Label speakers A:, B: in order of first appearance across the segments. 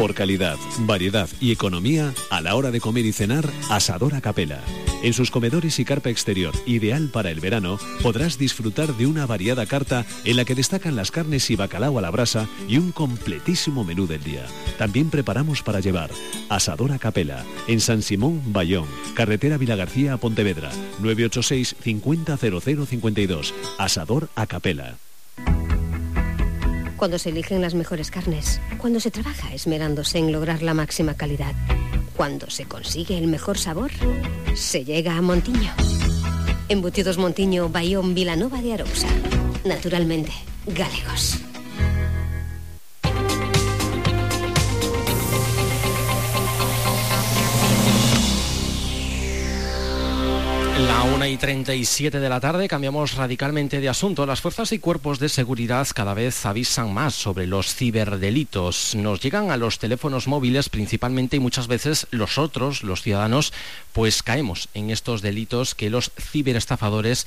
A: Por calidad, variedad y economía, a la hora de comer y cenar, Asador A Capella. En sus comedores y carpa exterior, ideal para el verano, podrás disfrutar de una variada carta en la que destacan las carnes y bacalao a la brasa y un completísimo menú del día. También preparamos para llevar. Asador A Capella, en San Simón, Bayón, carretera Vilagarcía a Pontevedra, 986 50 00 52. Asador A Capella.
B: Cuando se eligen las mejores carnes, cuando se trabaja esmerándose en lograr la máxima calidad, cuando se consigue el mejor sabor, se llega a Montiño. Embutidos Montiño, Bayón, Vilanova de Arousa. Naturalmente, galegos.
C: La 1:37 de la tarde, cambiamos radicalmente de asunto. Las fuerzas y cuerpos de seguridad cada vez avisan más sobre los ciberdelitos. Nos llegan a los teléfonos móviles principalmente y muchas veces nosotros, los ciudadanos, pues caemos en estos delitos que los ciberestafadores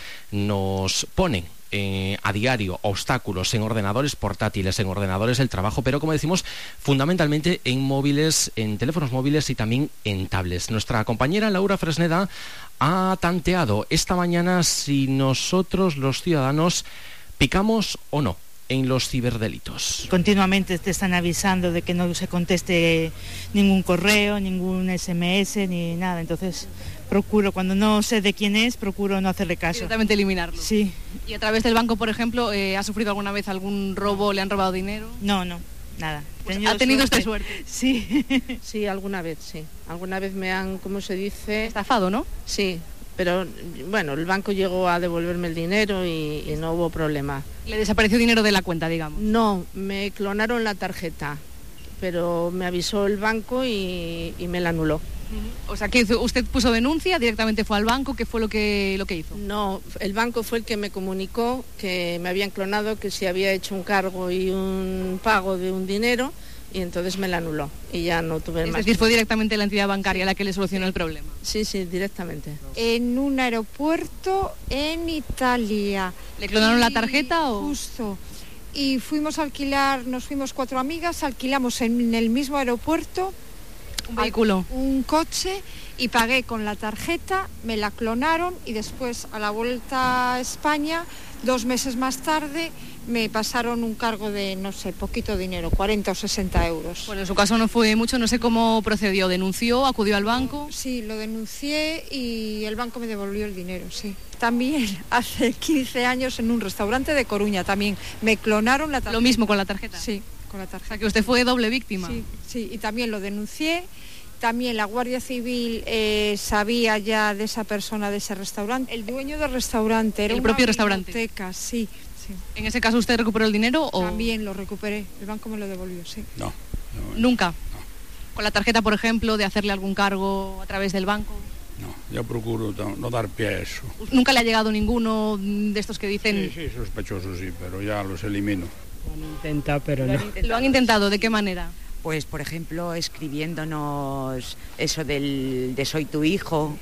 C: nos ponen a diario, obstáculos en ordenadores portátiles, en ordenadores del trabajo, pero como decimos, fundamentalmente en móviles, en teléfonos móviles y también en tablets. Nuestra compañera Laura Fresneda ha tanteado esta mañana si nosotros, los ciudadanos, picamos o no en los ciberdelitos.
D: Continuamente te están avisando de que no se conteste ningún correo, ningún SMS ni nada, entonces procuro, cuando no sé de quién es, procuro no hacerle caso.
E: Directamente eliminarlo.
D: Sí.
E: ¿Y a través del banco, por ejemplo, ha sufrido alguna vez algún robo, le han robado dinero?
D: No, nada.
E: Pues ¿ha tenido usted suerte?
D: Sí.
F: Sí, alguna vez, sí. Alguna vez me han, ¿cómo se dice?
E: Estafado, ¿no?
F: Sí, pero bueno, el banco llegó a devolverme el dinero y no hubo problema.
E: ¿Le desapareció dinero de la cuenta, digamos?
F: No, me clonaron la tarjeta, pero me avisó el banco y me la anuló.
E: O sea, ¿qué hizo? ¿Usted puso denuncia? ¿Directamente fue al banco? ¿Qué fue lo que hizo?
F: No, el banco fue el que me comunicó que me habían clonado, que si había hecho un cargo y un pago de un dinero, y entonces me la anuló y ya no tuve más.
E: Es decir, fue directamente la entidad bancaria la que le solucionó el problema.
F: Sí, directamente.
G: En un aeropuerto en Italia.
E: ¿Le clonaron la tarjeta o...?
G: Justo. Y fuimos a alquilar, nos fuimos 4 amigas, alquilamos en el mismo aeropuerto
E: un vehículo,
G: un coche, y pagué con la tarjeta, me la clonaron y después a la vuelta a España, 2 meses más tarde, me pasaron un cargo de, no sé, poquito dinero, 40 o 60 euros.
E: Bueno, en su caso no fue mucho, no sé cómo procedió, ¿denunció, acudió al banco?
G: Sí, lo denuncié y el banco me devolvió el dinero, sí. También hace 15 años en un restaurante de Coruña también me clonaron la tarjeta.
E: ¿Lo mismo con la tarjeta?
G: Sí, con la tarjeta.
E: O sea, que usted fue doble víctima.
G: Sí, y también lo denuncié. También la Guardia Civil sabía ya de esa persona, de ese restaurante. El dueño del restaurante era
E: el propio restaurante.
G: Biblioteca, sí.
E: ¿En ese caso usted recuperó el dinero o...?
G: También lo recuperé, el banco me lo devolvió, sí.
H: No.
E: ¿Nunca?
H: No.
E: ¿Con la tarjeta, por ejemplo, de hacerle algún cargo a través del banco?
H: No, yo procuro no dar pie a eso.
E: ¿Nunca le ha llegado ninguno de estos que dicen...?
H: Sí, sospechosos sí, pero ya los elimino.
I: Lo han intentado, pero no.
E: ¿Lo han intentado? ¿De qué manera?
J: Pues, por ejemplo, escribiéndonos eso de soy tu hijo,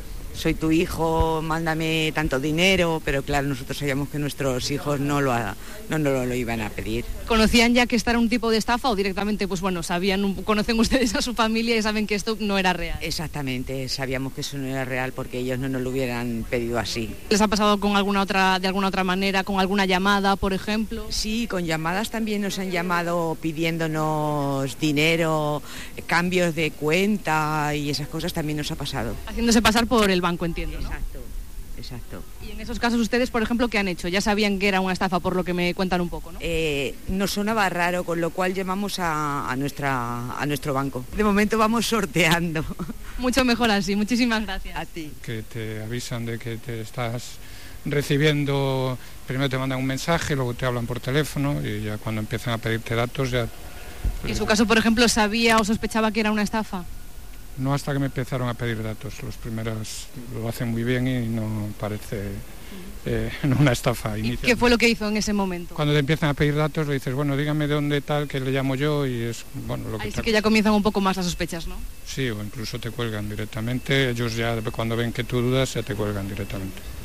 J: mándame tanto dinero, pero claro, nosotros sabíamos que nuestros hijos no lo iban a pedir.
E: ¿Conocían ya que esta era un tipo de estafa o directamente, pues bueno, conocen ustedes a su familia y saben que esto no era real?
J: Exactamente, sabíamos que eso no era real porque ellos no nos lo hubieran pedido así.
E: ¿Les ha pasado de alguna otra manera, con alguna llamada, por ejemplo?
J: Sí, con llamadas también nos han llamado pidiéndonos dinero, cambios de cuenta y esas cosas también nos ha pasado.
E: Haciéndose pasar por el banco, entiendo, ¿no?
J: Exacto.
E: Y en esos casos ustedes, por ejemplo, ¿qué han hecho? Ya sabían que era una estafa, por lo que me cuentan un poco, ¿no?
J: Nos sonaba raro, con lo cual llamamos a nuestro banco. De momento vamos sorteando.
E: Mucho mejor así, muchísimas gracias.
J: A ti.
K: Que te avisan de que te estás recibiendo, primero te mandan un mensaje, luego te hablan por teléfono y ya cuando empiezan a pedirte datos ya...
E: ¿En su caso, por ejemplo, sabía o sospechaba que era una estafa?
K: No hasta que me empezaron a pedir datos. Los primeros lo hacen muy bien y no parece una estafa inicial.
E: ¿Qué fue lo que hizo en ese momento?
K: Cuando te empiezan a pedir datos le dices, bueno, dígame dónde tal, que le llamo yo y es, bueno, lo que...
E: Ahí sí que ya comienzan un poco más las sospechas, ¿no?
K: Sí, o incluso te cuelgan directamente. Ellos ya cuando ven que tú dudas ya te cuelgan directamente.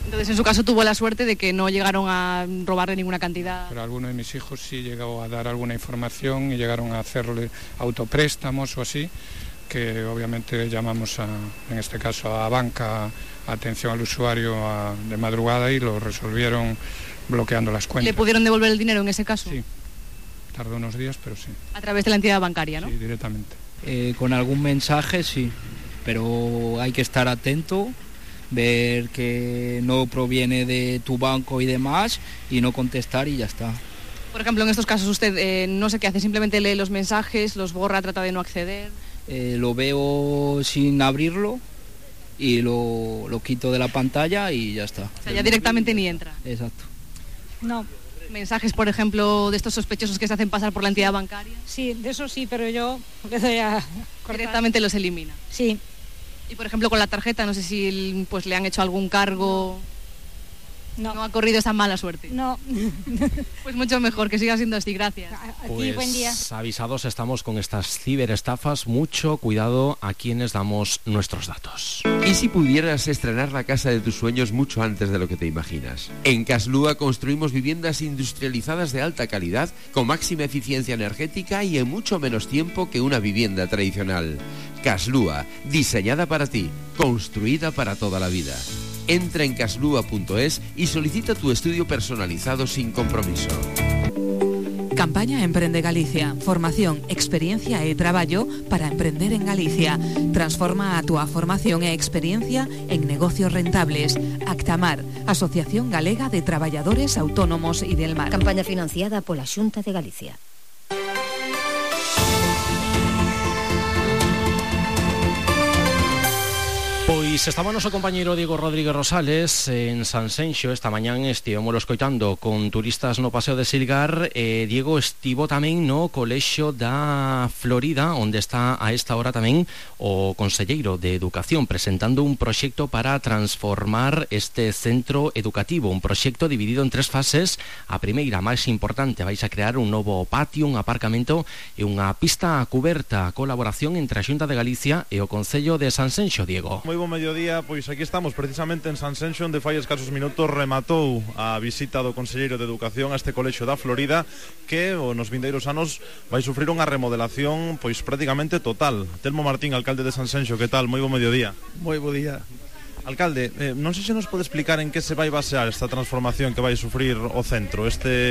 E: Entonces, en su caso, tuvo la suerte de que no llegaron a robarle ninguna cantidad.
K: Pero alguno de mis hijos sí llegó a dar alguna información y llegaron a hacerle autopréstamos o así, que obviamente llamamos, en este caso, a banca, atención al usuario de madrugada y lo resolvieron bloqueando las cuentas.
E: ¿Le pudieron devolver el dinero en ese caso?
K: Sí, tardó unos días, pero sí.
E: A través de la entidad bancaria, ¿no?
K: Sí, directamente.
I: Con algún mensaje sí, pero hay que estar atento, ver que no proviene de tu banco y demás y no contestar y ya está.
E: Por ejemplo, en estos casos usted no sé qué hace, simplemente lee los mensajes, los borra, trata de no acceder.
I: Lo veo sin abrirlo y lo quito de la pantalla y ya está.
E: O sea, ya directamente ni entra.
I: Exacto.
G: No.
E: Mensajes, por ejemplo, de estos sospechosos que se hacen pasar por la entidad bancaria.
G: Sí, de eso sí, pero yo le doy a cortar.
E: Directamente los elimina.
G: Sí.
E: Y por ejemplo con la tarjeta, no sé si pues le han hecho algún cargo. No ha corrido esa mala suerte.
G: No.
E: Pues mucho mejor, que siga siendo así, gracias.
C: Pues
G: buen día.
C: Avisados estamos con estas ciberestafas, mucho cuidado a quienes damos nuestros datos.
L: ¿Y si pudieras estrenar la casa de tus sueños mucho antes de lo que te imaginas? En Caslúa construimos viviendas industrializadas de alta calidad, con máxima eficiencia energética y en mucho menos tiempo que una vivienda tradicional. Caslúa, diseñada para ti, construida para toda la vida. Entra en caslúa.es y solicita tu estudio personalizado sin compromiso.
M: Campaña Emprende Galicia. Formación, experiencia e traballo para emprender en Galicia. Transforma a túa formación e experiencia en negocios rentables. Actamar, Asociación Galega de Traballadores Autónomos e del Mar.
B: Campaña financiada pola Xunta de Galicia.
C: Pois estaba noso compañeiro Diego Rodríguez Rosales en Sanxenxo. Esta mañán estivemos escoitando con turistas no Paseo de Silgar. Diego estivo tamén no Colexio da Florida, onde está a esta hora tamén o conselleiro de Educación presentando un proxecto para transformar este centro educativo, un proxecto dividido en 3 fases. A primeira, máis importante, vais a crear un novo patio, un aparcamento e unha pista cuberta. Colaboración entre a Xunta de Galicia e o Concello de Sanxenxo, Diego.
N: Moi bo mediodía, pois aquí estamos precisamente en Sanxenxo, onde fai escasos minutos rematou a visita do Conselleiro de Educación a este Colexio da Florida, que nos vindeiros anos vai sufrir unha remodelación pois prácticamente total. Telmo Martín, alcalde de Sanxenxo, que tal? Moi bo mediodía.
O: Moi bo día.
N: Alcalde, non sei se nos pode explicar en que se vai basear esta transformación que vai sufrir o centro,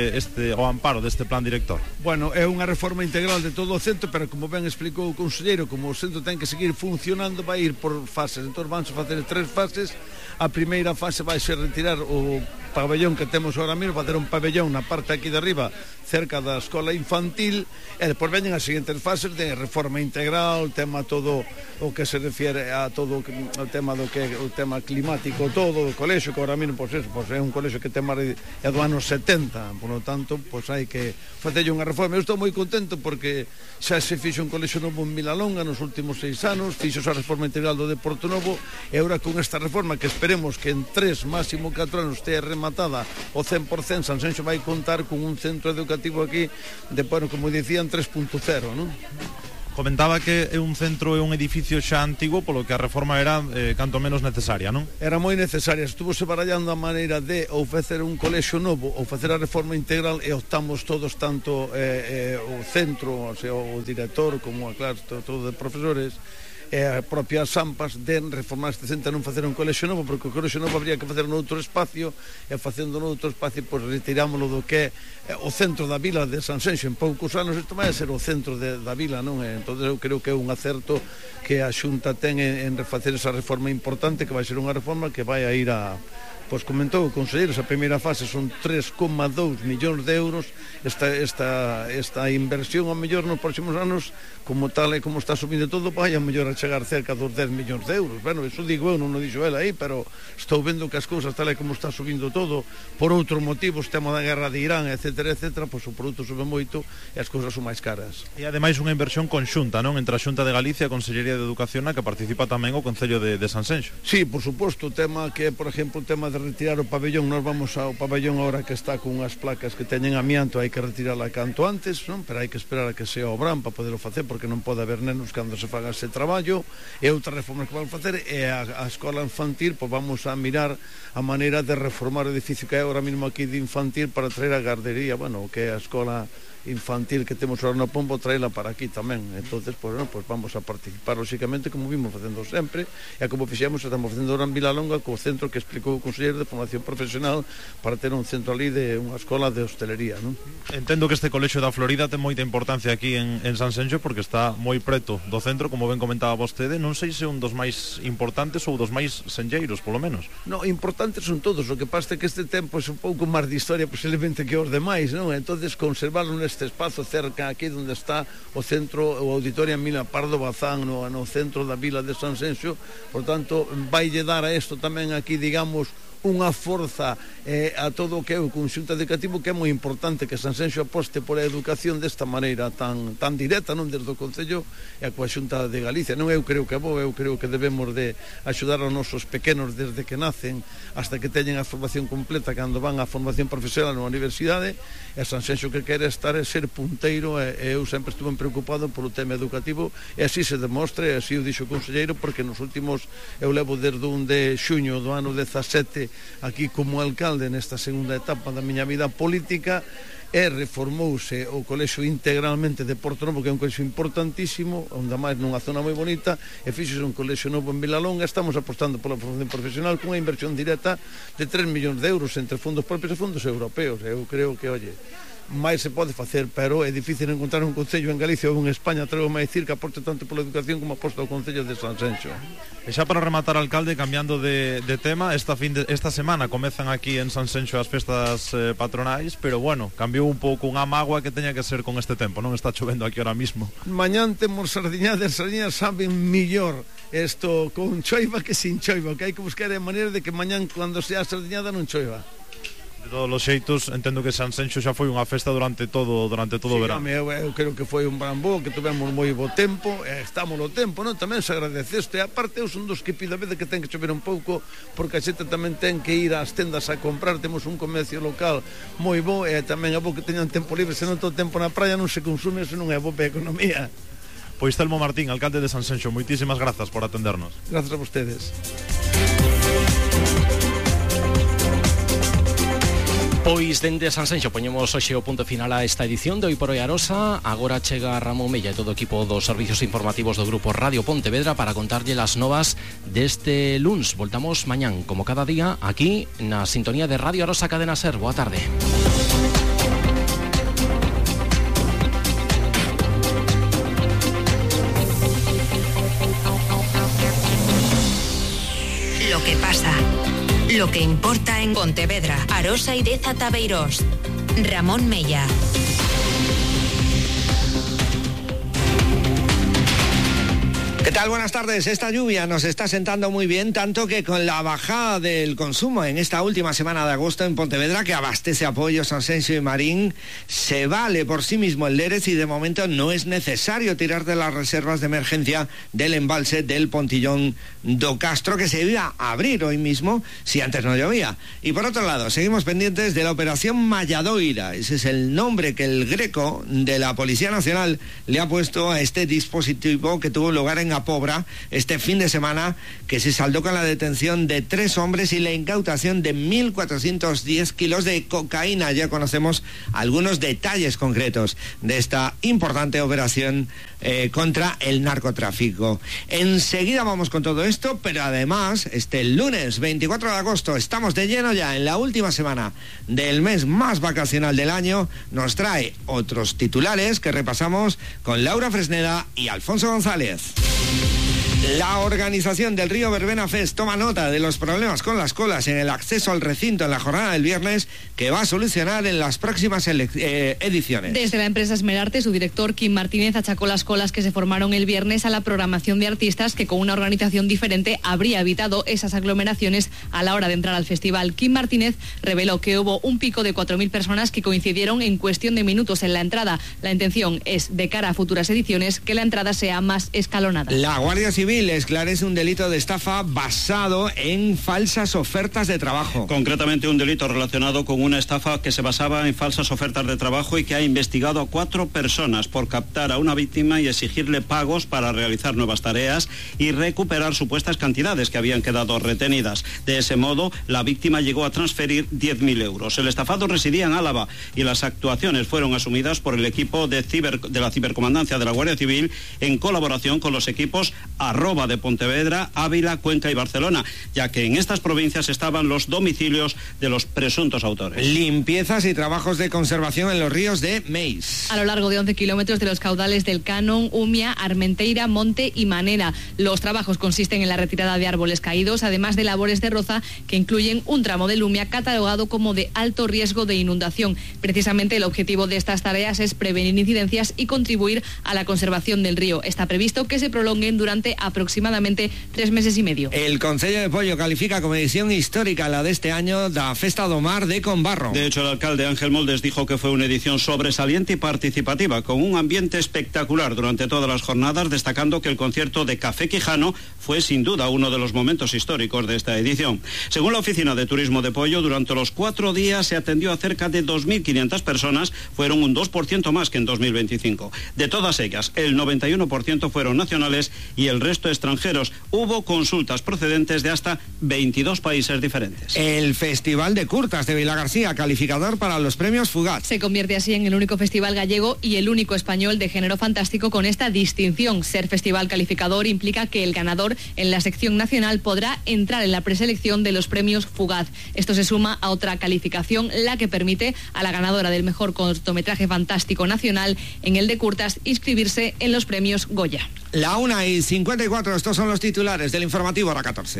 N: o amparo deste plan director.
O: Bueno, é unha reforma integral de todo o centro, pero como ben explicou o conselleiro, como o centro ten que seguir funcionando, vai ir por fases. Entón vamos a facer 3 fases. A primeira fase vai ser retirar o pabellón que temos ahora mesmo, facer un pabellón na parte aquí de arriba, cerca da escola infantil, e depois veñen as seguintes fases de reforma integral, tema todo o que se refiere a todo o tema do que o tema climático, todo o colexio, que ahora mesmo pois é un colexio que ten máis de do anos 70, por lo tanto, pois hai que facerlle unha reforma. Eu estou moi contento porque xa se fixo un colexio novo en Milalonga nos últimos 6 anos, fixo a reforma integral do de Porto Novo, e agora con esta reforma que esperemos que en 3, máximo 4 anos estea rematada o 100%, Sanxenxo vai contar con un centro educativo aquí de, bueno, como dicían, 3.0, non?
N: Comentaba que é un centro e un edificio xa antigo, polo que a reforma era canto menos necesaria, non?
O: Era moi necesaria, estuvo se barallando a maneira de ou facer un colexio novo ou facer a reforma integral, e optamos todos, tanto o centro, o sea, o director, como, claro, todo de profesores, e a propia Sampas, de reformar este centro, non facer un colexio novo, porque o colexio novo habría que facer noutro espacio, e facendo noutro espacio, pois retirámoslo do que é o centro da vila de Sanxenxo. En poucos anos isto vai ser o centro da vila, non? Entón eu creo que é un acerto que a Xunta ten en refacer esa reforma importante, que vai ser unha reforma que vai a ir a... Pois comentou o conselleiro, a primeira fase son 3,2 millóns de euros. Esta inversión, ao mellor nos próximos anos, como tal e como está subindo todo, vai a mellor a chegar cerca dos 10 millóns de euros. Bueno, iso digo eu, non o dixo ela aí, pero estou vendo que as cousas tal e como está subindo todo, por outros motivos, tema da guerra de Irán, etcétera, pois o produto sube moito e as cousas son máis caras.
N: E ademais unha inversión conxunta, non? Entre a Xunta de Galicia e a Consellería de Educación, na que participa tamén o Concello de Sanxenxo.
O: Sí, por suposto, o tema que, por exemplo, o tema pode retirar o pabellón, nós vamos ao pabellón agora que está con unhas placas que teñen amianto, hai que retirala canto antes, non? Pero hai que esperar a que sea o verán para poderlo facer, porque non pode haber nenos cando se faga ese traballo. E outra reforma que vamos facer é a escola infantil, pois vamos a mirar a maneira de reformar o edificio que é agora mesmo aquí de infantil para traer a gardería, bueno, que é a escola infantil que temos ahora no Pombo, traela para aquí tamén. Entonces, pues, bueno, pues vamos a participar lógicamente como vimos facendo sempre, e como fixemos estamos facendo ahora en Vilalonga co centro que explicou o conselleiro de formación profesional para ter un centro ali de unha escola de hostelería, non?
N: Entendo que este colexio da Florida ten moita importancia aquí en Sanxenxo porque está moi preto do centro, como ben comentaba vostede. Non sei se un dos máis importantes ou dos máis senlleiros, polo menos.
O: No, importantes son todos, o que pasa é que este tempo é un pouco máis de historia posiblemente que os demais, non? Entonces conservarlo neste espazo cerca aquí onde está o centro, o auditorio Mila Pardo Bazán no centro da vila de Sanxenxo. Por tanto, vaille dar a isto tamén aquí, digamos, unha forza a todo o que é o conxunto educativo, que é moi importante que Sanxenxo aposte por a educación desta maneira tan directa, non, desde o Concello e a coa Xunta de Galicia. Non, eu creo que é bo, eu creo que debemos de axudar aos nosos pequenos desde que nacen hasta que teñen a formación completa cando van á formación profesional na universidade. E Sanxenxo que quere estar é ser punteiro, e eu sempre estuve preocupado polo tema educativo, e así se demostra, e así o dixo o conselleiro, porque nos últimos, eu levo desde un de xuño do ano 17 aquí como alcalde nesta segunda etapa da miña vida política, e reformouse o colexio integralmente de Porto Novo, que é un colexio importantísimo, onde máis nunha zona moi bonita, e fixose un colexio novo en Vilalonga. Estamos apostando pola formación profesional cunha inversión directa de 3 millóns de euros entre fondos propios e fondos europeos. Eu creo que, oye, máis se pode facer, pero é difícil encontrar un concello en Galicia ou en España, atrevo-me a dicir, que aporte tanto pola educación como aposta o concello de Sanxenxo.
N: E xa para rematar, alcalde, cambiando de tema, esta semana comezan aquí en Sanxenxo as festas patronais, pero bueno, cambiou un pouco unha mágoa que teña que ser con este tempo, non está chovendo aquí ahora mismo.
O: Mañán temos sardiñadas saben millor isto con choiva que sin choiva, que hai que buscar a maneira de que mañán cando sea a sardiñada non choiva.
N: De todos os xeitos, entendo que Sanxenxo xa foi unha festa durante todo o verano.
O: Eu creo que foi un gran bo, que tivemos moi bo tempo, estamos no tempo, non? Tamén se agradece isto, e aparte eu son dos que pido a vez que ten que chover un pouco, porque a xente tamén ten que ir ás tendas a comprar. Temos un comercio local moi bo, e tamén é bo que teñan tempo libre, senón todo o tempo na praia non se consume, senón é bo para a economía.
N: Pois Telmo Martín, alcalde de Sanxenxo, moitísimas grazas por atendernos.
O: Grazas a vostedes.
C: Pois dende Sanxenxo poñemos hoxe o punto final a esta edición de Hoy por Hoy Arosa. Agora chega Ramón Mella e todo o equipo dos servicios informativos do Grupo Radio Pontevedra para contarlle las novas deste luns. Voltamos mañán, como cada día, aquí na sintonía de Radio Arosa Cadena Ser. Boa tarde.
P: Lo que pasa, lo que importa en Pontevedra, Arosa y Deza Tabeirós. Ramón Mella.
Q: ¿Qué tal? Buenas tardes. Esta lluvia nos está sentando muy bien, tanto que con la bajada del consumo en esta última semana de agosto en Pontevedra, que abastece a Pollo, Sanxenxo y Marín, se vale por sí mismo el Lérez y de momento no es necesario tirar de las reservas de emergencia del embalse del Pontillón do Castro, que se iba a abrir hoy mismo si antes no llovía. Y por otro lado, seguimos pendientes de la operación Malladoira. Ese es el nombre que el Greco de la Policía Nacional le ha puesto a este dispositivo que tuvo lugar en Pobra este fin de semana, que se saldó con la detención de 3 hombres y la incautación de 1.410 kilos de cocaína. Ya conocemos algunos detalles concretos de esta importante operación contra el narcotráfico. Enseguida vamos con todo esto, pero además este lunes 24 de agosto estamos de lleno ya en la última semana del mes más vacacional del año. Nos trae otros titulares que repasamos con Laura Fresneda y Alfonso González. La organización del Río Verbena Fest toma nota de los problemas con las colas en el acceso al recinto en la jornada del viernes, que va a solucionar en las próximas ediciones.
E: Desde la empresa Esmerarte, su director Kim Martínez achacó las colas que se formaron el viernes a la programación de artistas que con una organización diferente habría evitado esas aglomeraciones a la hora de entrar al festival. Kim Martínez reveló que hubo un pico de 4.000 personas que coincidieron en cuestión de minutos en la entrada. La intención es, de cara a futuras ediciones, que la entrada sea más escalonada.
Q: La Guardia Civil Civil esclarece un delito de estafa basado en falsas ofertas de trabajo.
R: Concretamente un delito relacionado con una estafa que se basaba en falsas ofertas de trabajo y que ha investigado a 4 personas por captar a una víctima y exigirle pagos para realizar nuevas tareas y recuperar supuestas cantidades que habían quedado retenidas. De ese modo, la víctima llegó a transferir 10.000 euros. El estafado residía en Álava y las actuaciones fueron asumidas por el equipo de la cibercomandancia de la Guardia Civil en colaboración con los equipos @ de Pontevedra, Ávila, Cuenca y Barcelona, ya que en estas provincias estaban los domicilios de los presuntos autores.
Q: Limpiezas y trabajos de conservación en los ríos de Meis.
E: A lo largo de 11 kilómetros de los caudales del Canon, Umia, Armenteira, Monte y Manera. Los trabajos consisten en la retirada de árboles caídos, además de labores de roza que incluyen un tramo del Umia catalogado como de alto riesgo de inundación. Precisamente el objetivo de estas tareas es prevenir incidencias y contribuir a la conservación del río. Está previsto que se prolonguen durante aproximadamente 3 meses y medio.
Q: El Concello de Pollo califica como edición histórica la de este año da Festa do Mar de Conbarro.
R: De hecho, el alcalde Ángel Moldes dijo que fue una edición sobresaliente y participativa, con un ambiente espectacular durante todas las jornadas, destacando que el concierto de Café Quijano fue sin duda uno de los momentos históricos de esta edición. Según la Oficina de Turismo de Pollo, durante los 4 días se atendió a cerca de 2.500 personas, fueron un 2% más que en 2025. De todas ellas, el 91% fueron nacionales y el resto extranjeros. Hubo consultas procedentes de hasta 22 países diferentes.
Q: El Festival de Curtas de Vilagarcía, calificador para los premios Fugaz.
E: Se convierte así en el único festival gallego y el único español de género fantástico con esta distinción. Ser festival calificador implica que el ganador en la sección nacional podrá entrar en la preselección de los premios Fugaz. Esto se suma a otra calificación, la que permite a la ganadora del mejor cortometraje fantástico nacional en el de Curtas inscribirse en los premios Goya.
Q: La 1:54, estos son los titulares del informativo hora 14.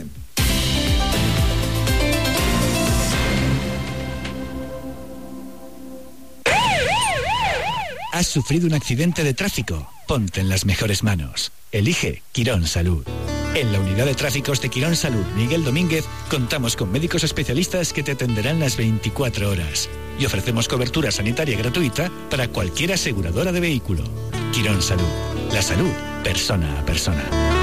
S: ¿Has sufrido un accidente de tráfico? Ponte en las mejores manos. Elige Quirón Salud. En la unidad de tráficos de Quirón Salud Miguel Domínguez contamos con médicos especialistas que te atenderán las 24 horas y ofrecemos cobertura sanitaria gratuita para cualquier aseguradora de vehículo. Quirón Salud. La salud, persona a persona.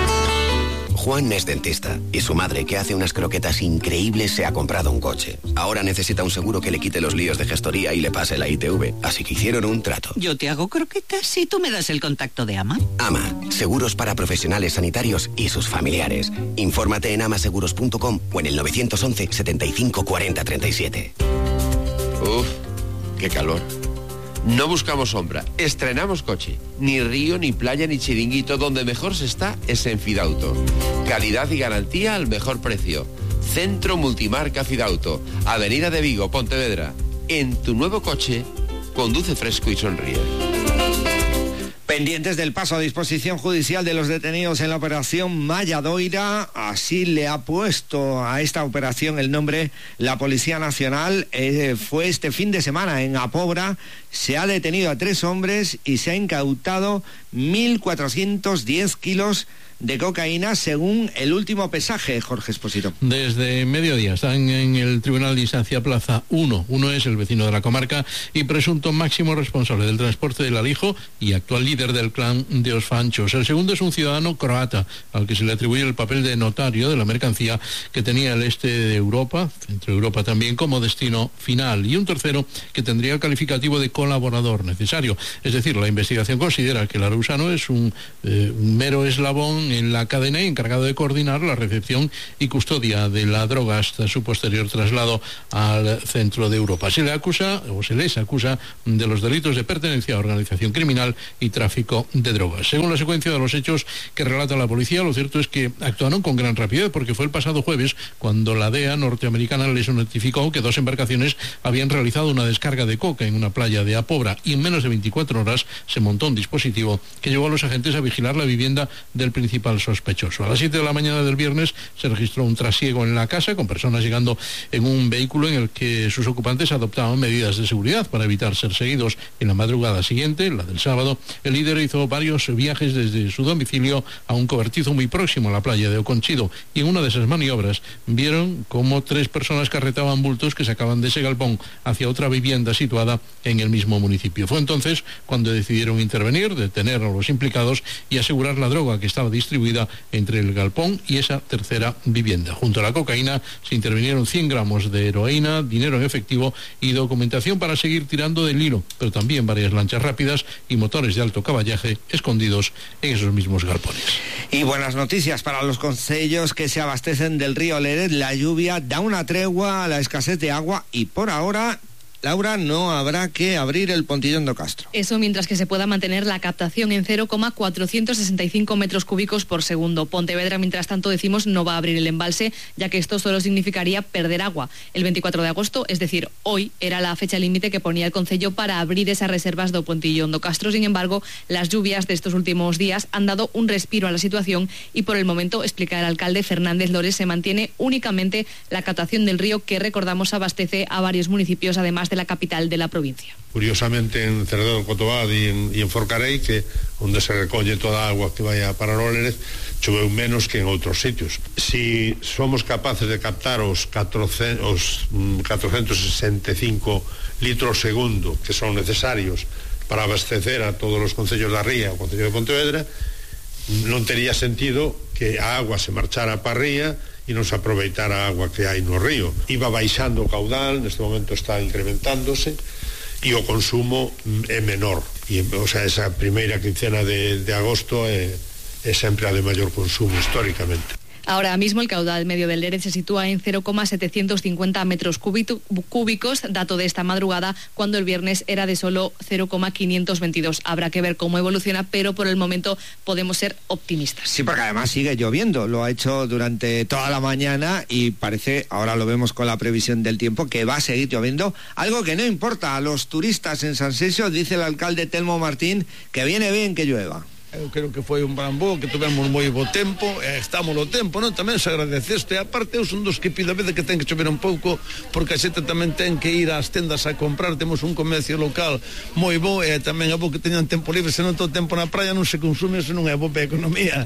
T: Juan es dentista y su madre, que hace unas croquetas increíbles, se ha comprado un coche. Ahora necesita un seguro que le quite los líos de gestoría y le pase la ITV, así que hicieron un trato.
U: Yo te hago croquetas y tú me das el contacto de AMA.
T: AMA, seguros para profesionales sanitarios y sus familiares. Infórmate en amaseguros.com o en el 911 75 40 37.
L: Uf, qué calor. No buscamos sombra, estrenamos coche. Ni río, ni playa, ni chiringuito. Donde mejor se está es en Fidauto. Calidad y garantía al mejor precio. Centro Multimarca Fidauto. Avenida de Vigo, Pontevedra. En tu nuevo coche, conduce fresco y sonríe.
Q: Pendientes del paso a disposición judicial de los detenidos en la operación Malladoira, así le ha puesto a esta operación el nombre la Policía Nacional. Fue este fin de semana en Apobra, se ha detenido a 3 hombres y se ha incautado 1.410 kilos de cocaína según el último pesaje, Jorge Esposito.
V: Desde mediodía están en el Tribunal de Instancia Plaza 1. Uno es el vecino de la comarca y presunto máximo responsable del transporte del Alijo y actual líder del clan de Os Fanchos. El segundo es un ciudadano croata al que se le atribuye el papel de notario de la mercancía que tenía el este de Europa, Centro Europa también, como destino final. Y un tercero que tendría el calificativo de colaborador necesario. Es decir, la investigación considera que el arusano es un mero eslabón en la cadena y encargado de coordinar la recepción y custodia de la droga hasta su posterior traslado al centro de Europa. Se les acusa de los delitos de pertenencia a organización criminal y tráfico de drogas. Según la secuencia de los hechos que relata la policía, lo cierto es que actuaron con gran rapidez porque fue el pasado jueves cuando la DEA norteamericana les notificó que 2 embarcaciones habían realizado una descarga de coca en una playa de Apobra y en menos de 24 horas se montó un dispositivo que llevó a los agentes a vigilar la vivienda del principal sospechoso. A las 7 de la mañana del viernes se registró un trasiego en la casa con personas llegando en un vehículo en el que sus ocupantes adoptaban medidas de seguridad para evitar ser seguidos. En la madrugada siguiente, la del sábado, el líder hizo varios viajes desde su domicilio a un cobertizo muy próximo a la playa de Oconchido y en una de esas maniobras vieron cómo 3 personas carretaban bultos que sacaban de ese galpón hacia otra vivienda situada en el mismo municipio. Fue entonces cuando decidieron intervenir, detener a los implicados y asegurar la droga que estaba disponible distribuida entre el galpón y esa tercera vivienda. Junto a la cocaína se intervinieron 100 gramos de heroína, dinero en efectivo y documentación para seguir tirando del hilo, pero también varias lanchas rápidas y motores de alto caballaje escondidos en esos mismos galpones.
Q: Y buenas noticias para los concellos que se abastecen del río Lérez. La lluvia da una tregua a la escasez de agua y por ahora, Laura, no habrá que abrir el Pontillón do Castro.
E: Eso mientras que se pueda mantener la captación en 0,465 metros cúbicos por segundo. Pontevedra, mientras tanto, decimos, no va a abrir el embalse, ya que esto solo significaría perder agua. El 24 de agosto, es decir, hoy, era la fecha límite que ponía el concello para abrir esas reservas do Pontillón do Castro. Sin embargo, las lluvias de estos últimos días han dado un respiro a la situación y por el momento, explica el alcalde Fernández Lores, se mantiene únicamente la captación del río que, recordamos, abastece a varios municipios, además de la capital de la provincia.
A: Curiosamente en Cerredo, Cotobad y en Forcarei, que onde se recolle toda a agua que vaya para o Lérez, choveu menos que en outros sitios. Si somos capaces de captar os 465 litros segundo que son necesarios para abastecer a todos os concellos da ría, o concello de Pontevedra, non tería sentido que a agua se marchara para a ría e non se aproveitara a agua que hai no río. Iba baixando o caudal, neste momento está incrementándose e o consumo é menor. O sea, esa primeira quincena de agosto é sempre a de maior consumo históricamente.
E: Ahora mismo el caudal medio del Lérez se sitúa en 0,750 metros cúbicos, dato de esta madrugada, cuando el viernes era de solo 0,522. Habrá que ver cómo evoluciona, pero por el momento podemos ser optimistas.
Q: Sí, porque además sigue lloviendo, lo ha hecho durante toda la mañana y parece, ahora lo vemos con la previsión del tiempo, que va a seguir lloviendo, algo que no importa a los turistas en San Senxo, dice el alcalde Telmo Martín, que viene bien que llueva.
O: Eu creo que foi un gran bo, que tivemos moi bo tempo, estamos no tempo, non? Tamén se agradece isto, e aparte eu son dos que pido a vez que ten que chover un pouco, porque a xente tamén ten que ir ás tendas a comprar, temos un comercio local moi bo, e tamén é bo que teñan tempo libre, senón todo o tempo na praia non se consume, se non é bo para a economía.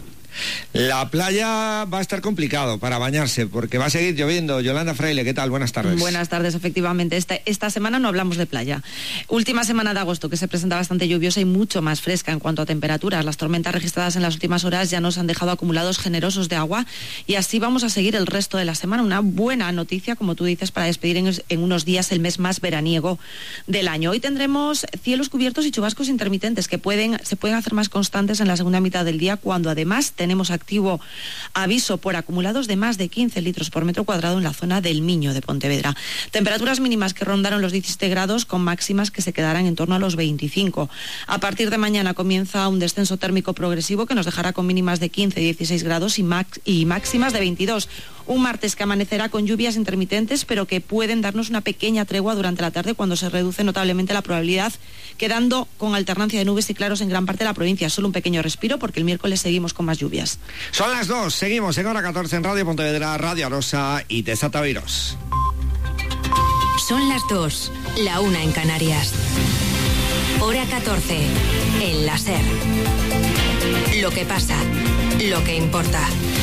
Q: La playa va a estar complicado para bañarse porque va a seguir lloviendo. Yolanda Fraile, ¿qué tal? Buenas tardes.
D: Buenas tardes, efectivamente. Esta semana no hablamos de playa. Última semana de agosto que se presenta bastante lluviosa y mucho más fresca en cuanto a temperaturas. Las tormentas registradas en las últimas horas ya nos han dejado acumulados generosos de agua y así vamos a seguir el resto de la semana. Una buena noticia, como tú dices, para despedir en unos días el mes más veraniego del año. Hoy tendremos cielos cubiertos y chubascos intermitentes que se pueden hacer más constantes en la segunda mitad del día, cuando además tenemos activo aviso por acumulados de más de 15 litros por metro cuadrado en la zona del Miño de Pontevedra. Temperaturas mínimas que rondaron los 17 grados con máximas que se quedarán en torno a los 25. A partir de mañana comienza un descenso térmico progresivo que nos dejará con mínimas de 15 y 16 grados y máximas de 22. Un martes que amanecerá con lluvias intermitentes, pero que pueden darnos una pequeña tregua durante la tarde cuando se reduce notablemente la probabilidad, quedando con alternancia de nubes y claros en gran parte de la provincia. Solo un pequeño respiro porque el miércoles seguimos con más lluvias.
Q: Son las 2, seguimos en hora 14 en Radio Pontevedra, Radio Arosa y Tesata Viros.
P: Son las 2, la 1 en Canarias. Hora 14, en la SER. Lo que pasa, lo que importa.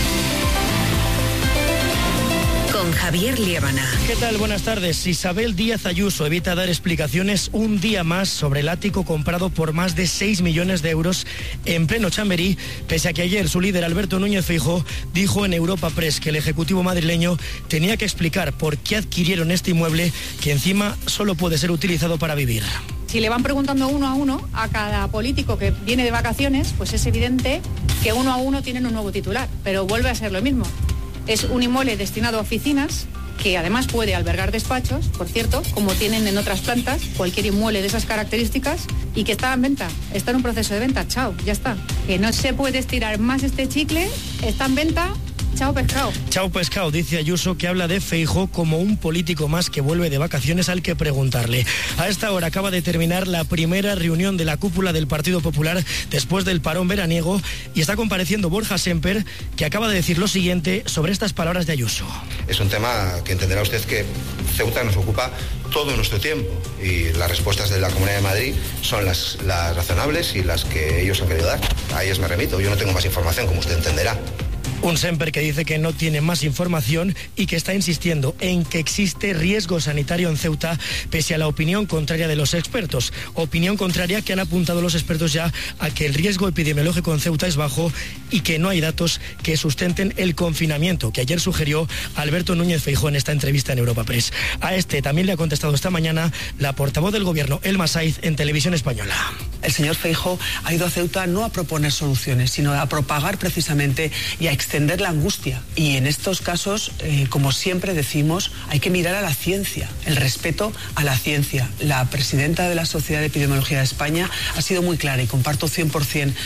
P: Con Javier Liébana.
W: ¿Qué tal? Buenas tardes. Isabel Díaz Ayuso evita dar explicaciones un día más sobre el ático comprado por más de 6 millones de euros en pleno Chamberí, pese a que ayer su líder Alberto Núñez Feijóo dijo en Europa Press que el Ejecutivo madrileño tenía que explicar por qué adquirieron este inmueble, que encima solo puede ser utilizado para vivir.
X: Si le van preguntando uno a uno a cada político que viene de vacaciones, pues es evidente que uno a uno tienen un nuevo titular, pero vuelve a ser lo mismo. Es un inmueble destinado a oficinas, que además puede albergar despachos, por cierto, como tienen en otras plantas, cualquier inmueble de esas características, y que está en venta, está en un proceso de venta, chao, ya está. Que no se puede estirar más este chicle, está en venta. Chao pescado.
W: Chao pescado, dice Ayuso, que habla de Feijóo como un político más que vuelve de vacaciones al que preguntarle. A esta hora acaba de terminar la primera reunión de la cúpula del Partido Popular después del parón veraniego y está compareciendo Borja Semper, que acaba de decir lo siguiente sobre estas palabras de Ayuso.
Y: Es un tema que entenderá usted que Ceuta nos ocupa todo nuestro tiempo y las respuestas de la Comunidad de Madrid son las razonables y las que ellos han querido dar. A ellas me remito, yo no tengo más información, como usted entenderá.
W: Un Semper que dice que no tiene más información y que está insistiendo en que existe riesgo sanitario en Ceuta pese a la opinión contraria de los expertos. Opinión contraria que han apuntado los expertos ya a que el riesgo epidemiológico en Ceuta es bajo y que no hay datos que sustenten el confinamiento que ayer sugirió Alberto Núñez Feijóo en esta entrevista en Europa Press. A este también le ha contestado esta mañana la portavoz del Gobierno, Elma Saiz, en Televisión Española.
F: El señor Feijóo ha ido a Ceuta no a proponer soluciones, sino a propagar precisamente y a extender la angustia. Y en estos casos, como siempre decimos, hay que mirar a la ciencia, el respeto a la ciencia. La presidenta de la Sociedad de Epidemiología de España ha sido muy clara y comparto 100%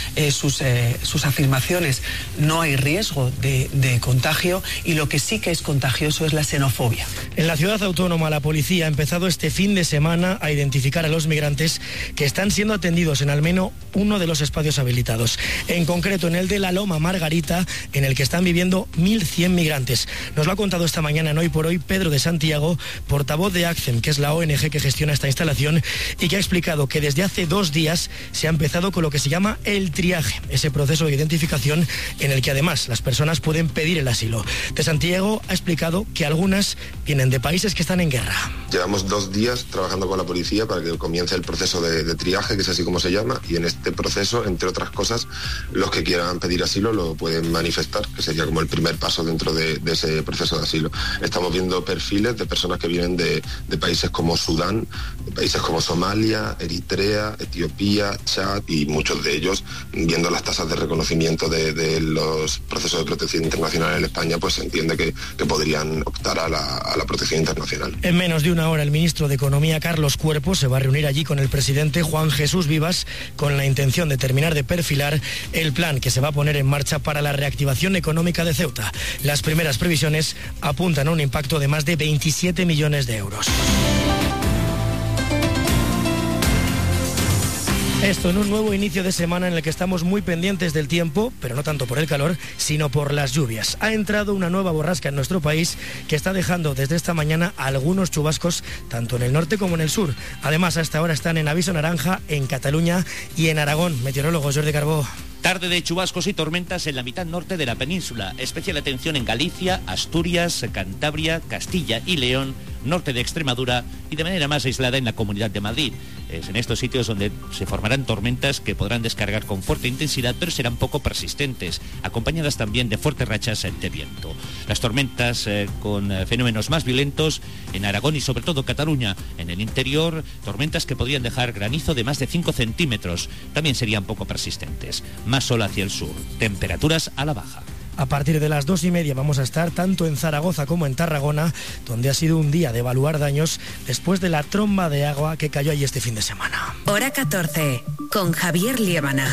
F: sus afirmaciones. No hay riesgo de contagio y lo que sí que es contagioso es la xenofobia.
W: En la ciudad autónoma, la policía ha empezado este fin de semana a identificar a los migrantes que están siendo atendidos en al menos uno de los espacios habilitados. En concreto, en el de la Loma Margarita, en el que están viviendo 1.100 migrantes. Nos lo ha contado esta mañana en Hoy por Hoy Pedro de Santiago, portavoz de ACCEM, que es la ONG que gestiona esta instalación, y que ha explicado que desde hace 2 días se ha empezado con lo que se llama el triaje, ese proceso de identificación en el que además las personas pueden pedir el asilo. De Santiago ha explicado que algunas vienen de países que están en guerra.
H: Llevamos 2 días trabajando con la policía para que comience el proceso de triaje, que es así como se llama, y en este proceso, entre otras cosas, los que quieran pedir asilo lo pueden manifestar, que sería como el primer paso dentro de ese proceso de asilo. Estamos viendo perfiles de personas que vienen de países como Sudán, de países como Somalia, Eritrea, Etiopía, Chad, y muchos de ellos, viendo las tasas de reconocimiento de los procesos de protección internacional en España, pues se entiende que podrían optar a la protección internacional.
W: En menos de una hora, el ministro de Economía, Carlos Cuerpo, se va a reunir allí con el presidente Juan Jesús Vivas con la intención de terminar de perfilar el plan que se va a poner en marcha para la reactivación económica de Ceuta. Las primeras previsiones apuntan a un impacto de más de 27 millones de euros. Esto en un nuevo inicio de semana en el que estamos muy pendientes del tiempo, pero no tanto por el calor, sino por las lluvias. Ha entrado una nueva borrasca en nuestro país que está dejando desde esta mañana algunos chubascos tanto en el norte como en el sur. Además, a esta hora están en aviso naranja en Cataluña y en Aragón. Meteorólogo Jordi Carbó.
I: Tarde de chubascos y tormentas en la mitad norte de la península. Especial atención en Galicia, Asturias, Cantabria, Castilla y León, norte de Extremadura y de manera más aislada en la Comunidad de Madrid. Es en estos sitios donde se formarán tormentas que podrán descargar con fuerte intensidad, pero serán poco persistentes, acompañadas también de fuertes rachas de viento. Las tormentas con fenómenos más violentos en Aragón y sobre todo Cataluña. En el interior, tormentas que podrían dejar granizo de más de 5 centímetros. También serían poco persistentes. Más sol hacia el sur. Temperaturas a la baja.
W: A partir de las 2:30 vamos a estar tanto en Zaragoza como en Tarragona, donde ha sido un día de evaluar daños después de la tromba de agua que cayó allí este fin de semana.
P: Hora 14, con Javier Liébana.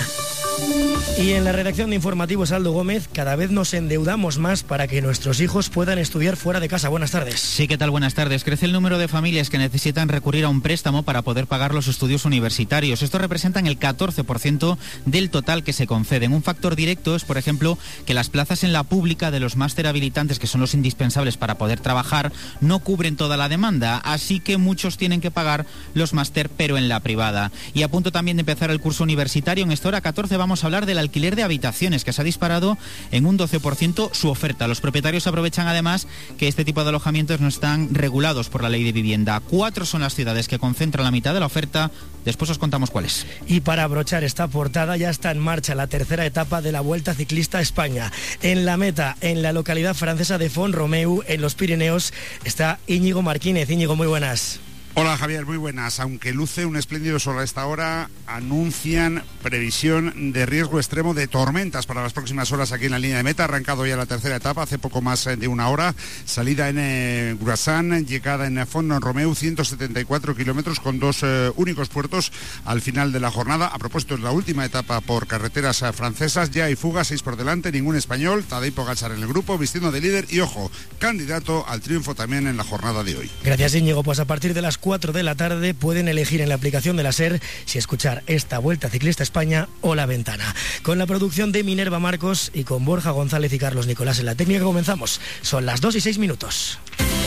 W: Y en la redacción de Informativos, Aldo Gómez, cada vez nos endeudamos más para que nuestros hijos puedan estudiar fuera de casa. Buenas tardes.
J: Sí, ¿qué tal? Buenas tardes. Crece el número de familias que necesitan recurrir a un préstamo para poder pagar los estudios universitarios. Estos representan el 14% del total que se conceden. Un factor directo es, por ejemplo, que las plazas en la pública de los máster habilitantes, que son los indispensables para poder trabajar, no cubren toda la demanda, así que muchos tienen que pagar los máster, pero en la privada. Y a punto también de empezar el curso universitario, en esta hora 14 vamos a hablar del alquiler de habitaciones, que se ha disparado en un 12% su oferta. Los propietarios aprovechan además que este tipo de alojamientos no están regulados por la ley de vivienda. 4 son las ciudades que concentran la mitad de la oferta. Después os contamos cuáles.
W: Y para abrochar esta portada, ya está en marcha la tercera etapa de la Vuelta Ciclista a España. En la meta, en la localidad francesa de Font-Romeu, en los Pirineos, está Íñigo Martínez. Íñigo, muy buenas.
K: Hola Javier, muy buenas. Aunque luce un espléndido sol a esta hora, anuncian previsión de riesgo extremo de tormentas para las próximas horas aquí en la línea de meta. Ha arrancado ya la tercera etapa hace poco más de una hora. Salida en Gruasan, llegada en Font-Romeu, 174 kilómetros con 2 únicos puertos al final de la jornada. A propósito, es la última etapa por carreteras francesas. Ya hay fuga, 6 por delante, ningún español. Tadej Pogačar en el grupo, vistiendo de líder y, ojo, candidato al triunfo también en la jornada de hoy.
W: Gracias, Íñigo. Pues a partir de las 4 de la tarde pueden elegir en la aplicación de la SER si escuchar esta Vuelta Ciclista a España o La Ventana. Con la producción de Minerva Marcos y con Borja González y Carlos Nicolás en la técnica comenzamos. Son las 2:06.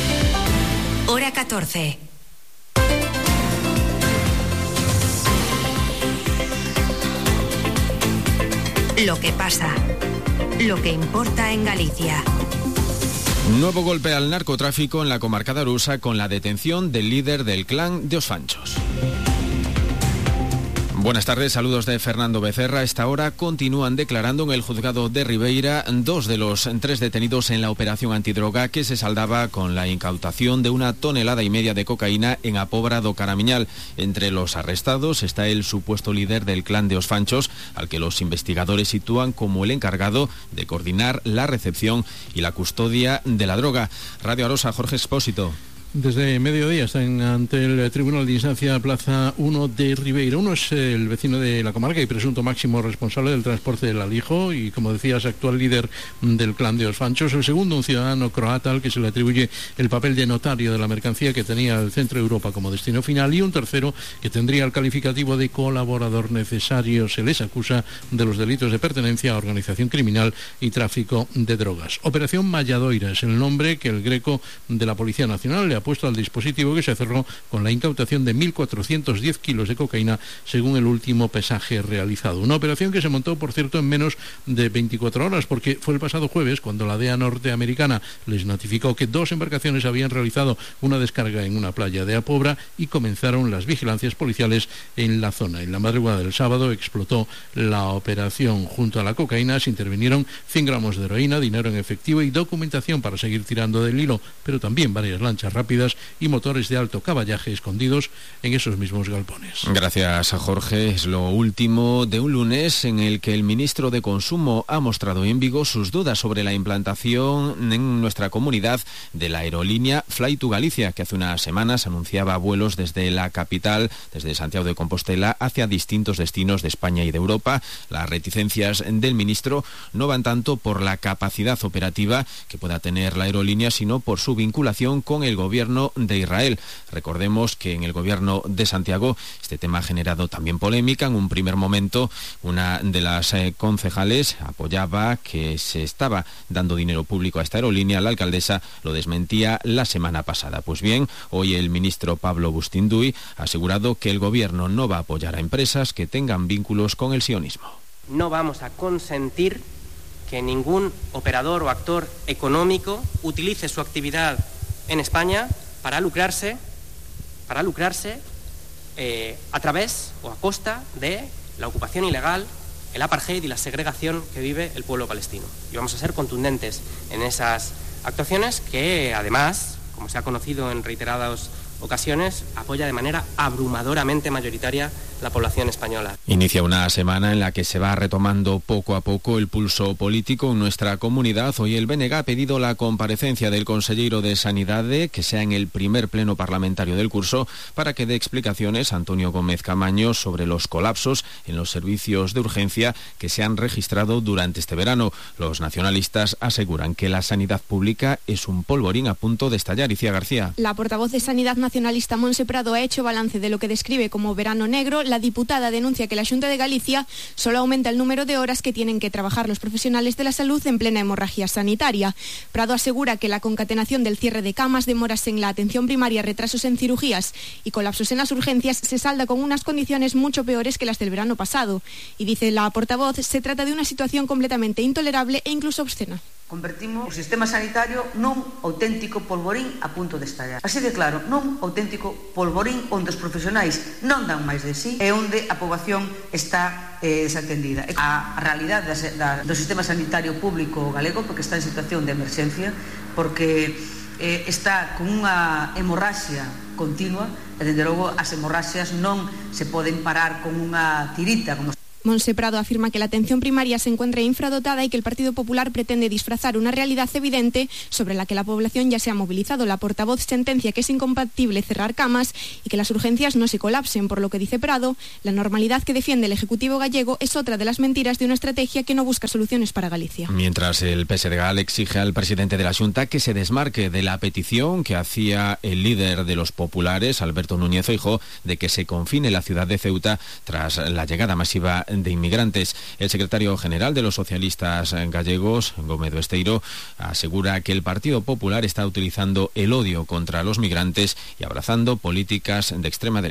P: Hora 14. Lo que pasa. Lo que importa en Galicia.
B: Nuevo golpe al narcotráfico en la comarca de Arousa con la detención del líder del clan de Os Fanchos. Buenas tardes, saludos de Fernando Becerra. A esta hora continúan declarando en el juzgado de Ribeira 2 de los 3 detenidos en la operación antidroga que se saldaba con la incautación de 1,5 toneladas de cocaína en A Pobra do Caramiñal. Entre los arrestados está el supuesto líder del clan de Os Fanchos, al que los investigadores sitúan como el encargado de coordinar la recepción y la custodia de la droga. Radio Arosa, Jorge Expósito.
V: Desde mediodía están ante el Tribunal de Instancia Plaza 1 de Ribeira. Uno es el vecino de la comarca y presunto máximo responsable del transporte del alijo y, como decías, actual líder del clan de Os Fanchos. El segundo, un ciudadano croata al que se le atribuye el papel de notario de la mercancía que tenía el centro de Europa como destino final, y un tercero que tendría el calificativo de colaborador necesario. Se les acusa de los delitos de pertenencia a organización criminal y tráfico de drogas. Operación Malladoira es el nombre que el Greco de la Policía Nacional le ha puesto al dispositivo, que se cerró con la incautación de 1.410 kilos de cocaína según el último pesaje realizado. Una operación que se montó, por cierto, en menos de 24 horas, porque fue el pasado jueves cuando la DEA norteamericana les notificó que 2 embarcaciones habían realizado una descarga en una playa de A Pobra y comenzaron las vigilancias policiales en la zona. En la madrugada del sábado explotó la operación. Junto a la cocaína se intervinieron 100 gramos de heroína, dinero en efectivo y documentación para seguir tirando del hilo, pero también varias lanchas rápidas y motores de alto caballaje escondidos en esos mismos galpones.
B: Gracias, Jorge. Es lo último de un lunes en el que el ministro de Consumo ha mostrado en Vigo sus dudas sobre la implantación en nuestra comunidad de la aerolínea Fly to Galicia, que hace unas semanas anunciaba vuelos desde la capital, desde Santiago de Compostela, hacia distintos destinos de España y de Europa. Las reticencias del ministro no van tanto por la capacidad operativa que pueda tener la aerolínea, sino por su vinculación con el gobierno de Israel. Recordemos que en el gobierno de Santiago este tema ha generado también polémica. En un primer momento, una de las concejales apoyaba que se estaba dando dinero público a esta aerolínea. La alcaldesa lo desmentía la semana pasada. Pues bien, hoy el ministro Pablo Bustinduy ha asegurado que el gobierno no va a apoyar a empresas que tengan vínculos con el sionismo.
C: No vamos a consentir que ningún operador o actor económico utilice su actividad en España para lucrarse a través o a costa de la ocupación ilegal, el apartheid y la segregación que vive el pueblo palestino. Y vamos a ser contundentes en esas actuaciones que, además, como se ha conocido en reiteradas ocasiones, apoya de manera abrumadoramente mayoritaria la población española.
B: Inicia una semana en la que se va retomando poco a poco el pulso político en nuestra comunidad. Hoy el BNG ha pedido la comparecencia del consejero de Sanidade, que sea en el primer pleno parlamentario del curso, para que dé explicaciones Antonio Gómez Camaño sobre los colapsos en los servicios de urgencia que se han registrado durante este verano. Los nacionalistas aseguran que la sanidad pública es un polvorín a punto de estallar. Icía García.
G: La portavoz de Sanidad nacionalista Montse Prado ha hecho balance de lo que describe como verano negro. La diputada denuncia que la Xunta de Galicia solo aumenta el número de horas que tienen que trabajar los profesionales de la salud en plena hemorragia sanitaria. Prado asegura que la concatenación del cierre de camas, demoras en la atención primaria, retrasos en cirugías y colapsos en las urgencias se salda con unas condiciones mucho peores que las del verano pasado. Y dice la portavoz, se trata de una situación completamente intolerable e incluso obscena.
M: Convertimos o sistema sanitario nun auténtico polvorín a punto de estallar. Así de claro, nun auténtico polvorín onde os profesionais non dan máis de sí e onde a poboación está desatendida. A realidade do sistema sanitario público galego, porque está en situación de emerxencia, porque está con unha hemorraxia continua e, dende logo, as hemorraxias non se poden parar con unha tirita, como
G: Montse Prado afirma que la atención primaria se encuentra infradotada y que el Partido Popular pretende disfrazar una realidad evidente sobre la que la población ya se ha movilizado. La portavoz sentencia que es incompatible cerrar camas y que las urgencias no se colapsen, por lo que dice Prado, la normalidad que defiende el Ejecutivo gallego es otra de las mentiras de una estrategia que no busca soluciones para Galicia.
B: Mientras el PSDG exige al presidente de la Xunta que se desmarque de la petición que hacía el líder de los populares, Alberto Núñez Feijóo, de que se confine la ciudad de Ceuta tras la llegada masiva de inmigrantes. El secretario general de los socialistas gallegos, Gómez Besteiro, asegura que el Partido Popular está utilizando el odio contra los migrantes y abrazando políticas de extrema derecha.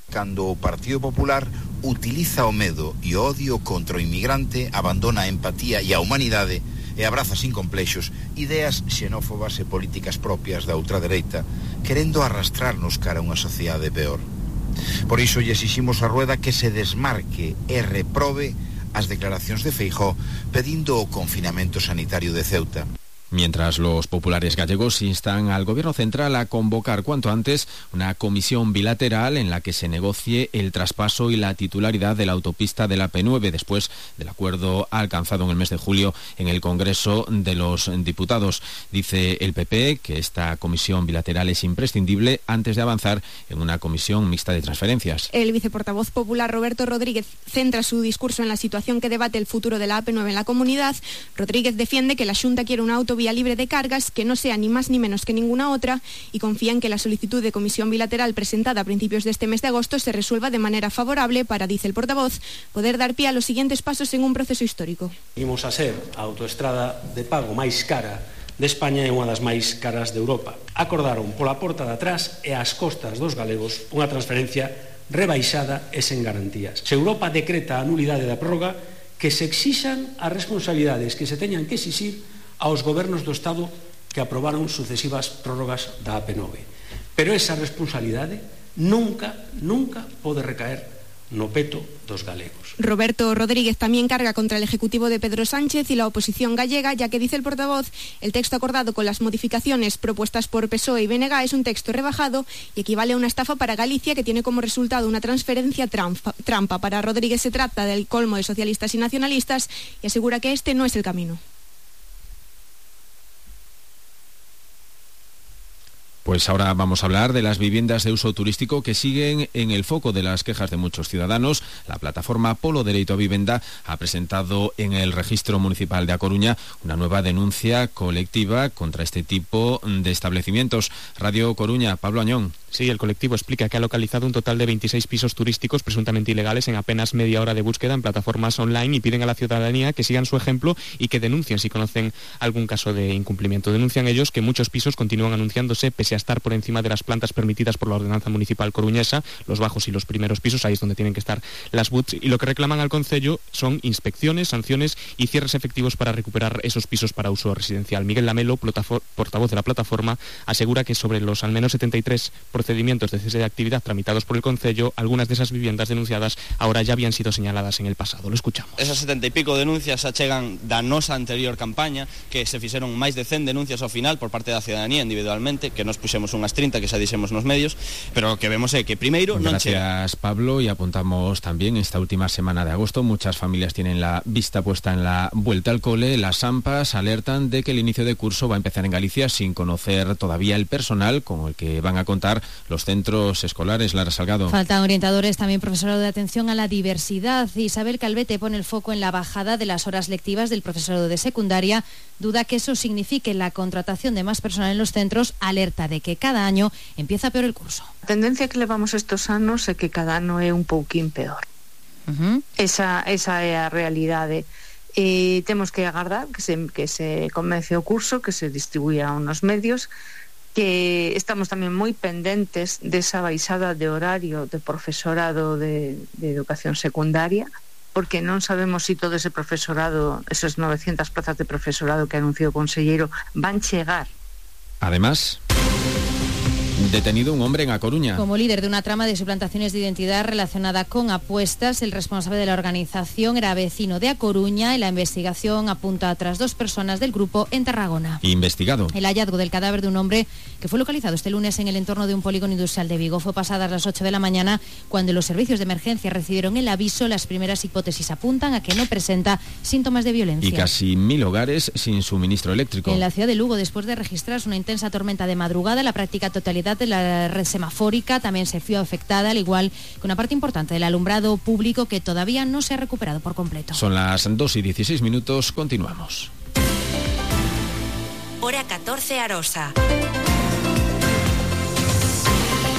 N: Cando o Partido Popular utiliza o medo e o odio contra o inmigrante, abandona a empatía e a humanidade e abraza sin complexos ideas xenófobas e políticas propias da ultradereita, querendo arrastrarnos cara a unha sociedade peor. Por iso lle exiximos a Rueda que se desmarque e reprobe as declaracións de Feijóo pedindo o confinamento sanitario de Ceuta.
B: Mientras los populares gallegos instan al Gobierno central a convocar cuanto antes una comisión bilateral en la que se negocie el traspaso y la titularidad de la autopista de la P9 después del acuerdo alcanzado en el mes de julio en el Congreso de los Diputados. Dice el PP que esta comisión bilateral es imprescindible antes de avanzar en una comisión mixta de transferencias.
G: El viceportavoz popular Roberto Rodríguez centra su discurso en la situación que debate el futuro de la AP9 en la comunidad. Rodríguez defiende que la Xunta quiere una autovía libre de cargas que no sea ni más ni menos que ninguna otra y confía en que la solicitud de comisión bilateral presentada a principios de este mes de agosto se resuelva de manera favorable para, dice el portavoz, poder dar pie a los siguientes pasos en un proceso histórico.
R: Imos a ser a autoestrada de pago máis cara de España e unha das máis caras de Europa. Acordaron pola porta de atrás e ás costas dos galegos unha transferencia rebaixada e sen garantías. Se Europa decreta a nulidade da prórroga, que se exixan as responsabilidades que se teñan que exixir aos gobernos do Estado que aprobaron sucesivas prórrogas da AP9. Pero esa responsabilidade nunca pode recaer no peto dos galegos.
G: Roberto Rodríguez también carga contra el Ejecutivo de Pedro Sánchez y la oposición gallega, ya que dice el portavoz, el texto acordado con las modificaciones propuestas por PSOE y BNG es un texto rebajado y equivale a una estafa para Galicia que tiene como resultado una transferencia trampa. Para Rodríguez se trata del colmo de socialistas y nacionalistas y asegura que este no es el camino.
B: Pues ahora vamos a hablar de las viviendas de uso turístico que siguen en el foco de las quejas de muchos ciudadanos. La plataforma Polo Dereito a Vivenda ha presentado en el Registro Municipal de A Coruña una nueva denuncia colectiva contra este tipo de establecimientos. Radio Coruña, Pablo Añón.
S: Sí, el colectivo explica que ha localizado un total de 26 pisos turísticos presuntamente ilegales en apenas media hora de búsqueda en plataformas online y piden a la ciudadanía que sigan su ejemplo y que denuncien si conocen algún caso de incumplimiento. Denuncian ellos que muchos pisos continúan anunciándose pese a estar por encima de las plantas permitidas por la ordenanza municipal coruñesa, los bajos y los primeros pisos, ahí es donde tienen que estar las BUTs, y lo que reclaman al concello son inspecciones, sanciones y cierres efectivos para recuperar esos pisos para uso residencial. Miguel Lamelo, portavoz de la plataforma, asegura que sobre los al menos 73 procedimientos de cese de actividad tramitados por el concello, algunas de esas viviendas denunciadas ahora ya habían sido señaladas en el pasado. Lo escuchamos.
T: Esas 70 y pico denuncias achegan da nosa anterior campaña, que se fixeron máis de 100 denuncias ao final por parte da ciudadanía individualmente, que nos puxemos unhas 30 que xa dixemos nos medios, pero o que vemos é que primeiro non chega.
B: Gracias, Pablo, y apuntamos también esta última semana de agosto muchas familias tienen la vista puesta en la vuelta al cole. Las AMPAs alertan de que el inicio de curso va a empezar en Galicia sin conocer todavía el personal con el que van a contar los centros escolares. Lara Salgado.
U: Faltan orientadores, también profesorado de atención a la diversidad. Isabel Calvete pone el foco en la bajada de las horas lectivas del profesorado de secundaria. Duda que eso signifique la contratación de más personal en los centros, alerta de que cada año empieza peor el curso.
Z: A tendencia que levamos estes anos é que cada ano é un pouquín peor. Esa é a realidade. E temos que agardar que se comece o curso, que se distribuya unos medios, que estamos tamén moi pendentes desa baixada de horario de profesorado de educación secundaria, porque non sabemos se todo ese profesorado, esos 900 plazas de profesorado que anunció o conselleiro, van chegar.
B: Además, detenido un hombre en A Coruña.
U: Como líder de una trama de suplantaciones de identidad relacionada con apuestas, el responsable de la organización era vecino de A Coruña y la investigación apunta a otras 2 personas del grupo en Tarragona.
B: Investigado.
U: El hallazgo del cadáver de un hombre que fue localizado este lunes en el entorno de un polígono industrial de Vigo fue pasadas las 8 de la mañana cuando los servicios de emergencia recibieron el aviso. Las primeras hipótesis apuntan a que no presenta síntomas de violencia.
B: Y casi 1000 hogares sin suministro eléctrico.
U: En la ciudad de Lugo, después de registrarse una intensa tormenta de madrugada, la práctica totalidad de la red semafórica también se vio afectada, al igual que una parte importante del alumbrado público que todavía no se ha recuperado por completo.
B: Son las 2:16, continuamos.
P: Hora 14 Arosa.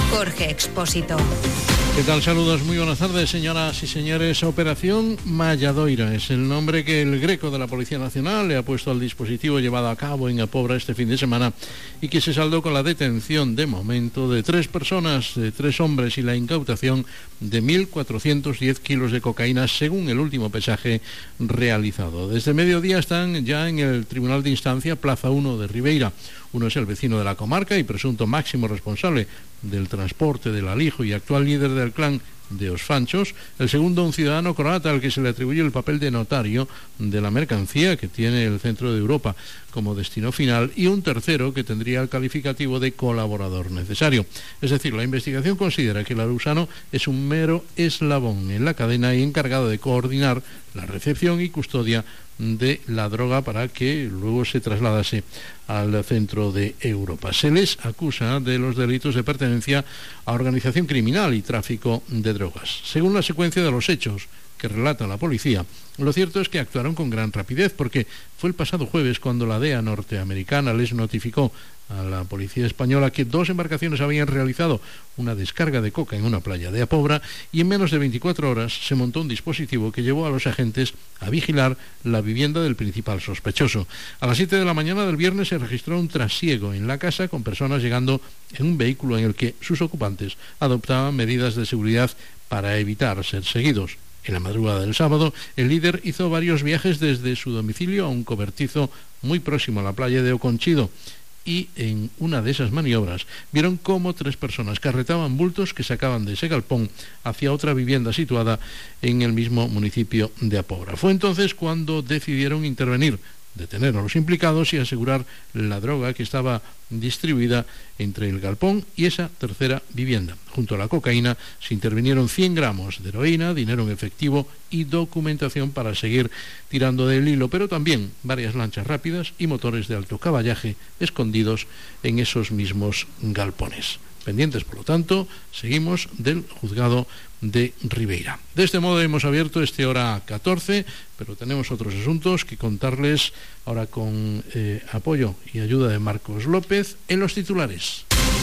P: Jorge Expósito.
V: ¿Qué tal? Saludos, muy buenas tardes, señoras y señores. Operación Malladoira es el nombre que el Greco de la Policía Nacional le ha puesto al dispositivo llevado a cabo en Apobra este fin de semana y que se saldó con la detención de momento de 3 personas, de 3 hombres y la incautación de 1.410 kilos de cocaína según el último pesaje realizado. Desde mediodía están ya en el Tribunal de Instancia Plaza 1 de Ribeira. Uno es el vecino de la comarca y presunto máximo responsable del transporte del Alijo y actual líder del clan de Os Fanchos. El segundo, un ciudadano croata al que se le atribuye el papel de notario de la mercancía que tiene el centro de Europa como destino final, y un tercero que tendría el calificativo de colaborador necesario. Es decir, la investigación considera que el arusano es un mero eslabón en la cadena y encargado de coordinar la recepción y custodia de la droga para que luego se trasladase al centro de Europa. Se les acusa de los delitos de pertenencia a organización criminal y tráfico de drogas. Según la secuencia de los hechos que relata la policía, lo cierto es que actuaron con gran rapidez porque fue el pasado jueves cuando la DEA norteamericana les notificó a la policía española que 2 embarcaciones habían realizado una descarga de coca en una playa de Apobra, y en menos de 24 horas se montó un dispositivo que llevó a los agentes a vigilar la vivienda del principal sospechoso. A las 7 de la mañana del viernes se registró un trasiego en la casa con personas llegando en un vehículo en el que sus ocupantes adoptaban medidas de seguridad para evitar ser seguidos. En la madrugada del sábado, el líder hizo varios viajes desde su domicilio a un cobertizo muy próximo a la playa de Oconchido, y en una de esas maniobras vieron cómo 3 personas carretaban bultos que sacaban de ese galpón hacia otra vivienda situada en el mismo municipio de Apobra. Fue entonces cuando decidieron intervenir, detener a los implicados y asegurar la droga que estaba distribuida entre el galpón y esa tercera vivienda. Junto a la cocaína se intervinieron 100 gramos de heroína, dinero en efectivo y documentación para seguir tirando del hilo, pero también varias lanchas rápidas y motores de alto caballaje escondidos en esos mismos galpones. Pendientes, por lo tanto, seguimos del juzgado de Ribeira. De este modo hemos abierto este hora 14, pero tenemos otros asuntos que contarles ahora con apoyo y ayuda de Marcos López en los titulares.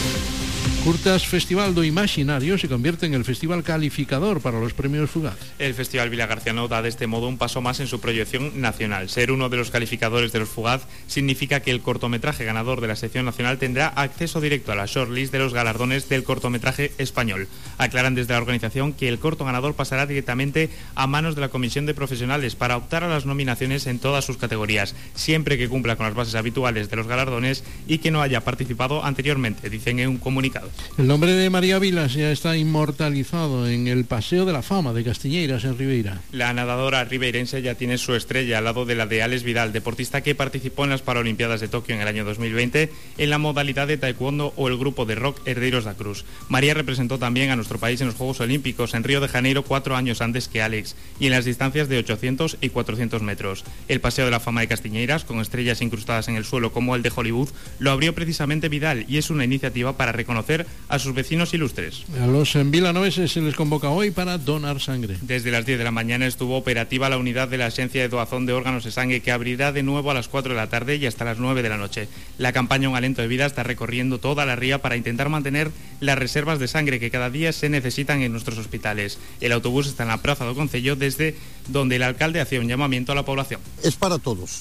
V: Curtas Festival do Imaginario se convierte en el festival calificador para los premios Fugaz.
A: El Festival Vilagarciano da de este modo un paso más en su proyección nacional. Ser uno de los calificadores de los Fugaz significa que el cortometraje ganador de la sección nacional tendrá acceso directo a la shortlist de los galardones del cortometraje español. Aclaran desde la organización que el corto ganador pasará directamente a manos de la comisión de profesionales para optar a las nominaciones en todas sus categorías, siempre que cumpla con las bases habituales de los galardones y que no haya participado anteriormente, dicen en un comunicado.
V: El nombre de María Vilas ya está inmortalizado en el Paseo de la Fama de Castiñeiras en Ribeira.
A: La nadadora ribeirense ya tiene su estrella al lado de la de Alex Vidal, deportista que participó en las Paralimpiadas de Tokio en el año 2020 en la modalidad de taekwondo o el grupo de rock Herdeiros da Cruz. María representó también a nuestro país en los Juegos Olímpicos en Río de Janeiro 4 años antes que Alex y en las distancias de 800 y 400 metros. El Paseo de la Fama de Castiñeiras, con estrellas incrustadas en el suelo como el de Hollywood, lo abrió precisamente Vidal y es una iniciativa para reconocer a sus vecinos ilustres.
V: A los vilanoveses se les convoca hoy para donar sangre.
A: Desde las 10 de la mañana estuvo operativa la unidad de la Agencia de Doazón de Órganos de Sangre, que abrirá de nuevo a las 4 de la tarde y hasta las 9 de la noche. La campaña Un Aliento de Vida está recorriendo toda la ría para intentar mantener las reservas de sangre que cada día se necesitan en nuestros hospitales. El autobús está en la Praza do Concello, desde donde el alcalde hacía un llamamiento a la población.
D: Es para todos,